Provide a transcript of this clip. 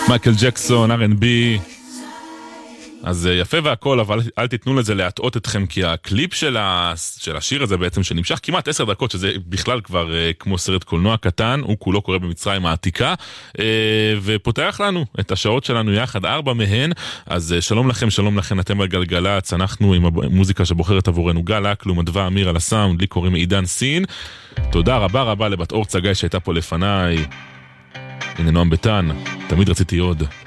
מייקל ג'קסון, R&B, אז יפה והכל, אבל אל תיתנו לזה להטעות אתכם, כי הקליפ של השיר הזה בעצם, שנמשך כמעט 10 דקות, שזה בכלל כבר כמו סרט קולנוע קטן, הוא כולו קורה במצרים העתיקה, ופותח לנו את השעות שלנו יחד, 4 מהן. אז שלום לכם, שלום לכם, אתם על גלגלצ, אנחנו עם המוזיקה שבוחרת עבורנו גל אקלום, אדווה אמיר על הסאונד, לי קוראים עידן סין. תודה רבה רבה לבת אור צגאי שהייתה פה לפניי. הנה נועם ביטן, תמיד רציתי עוד.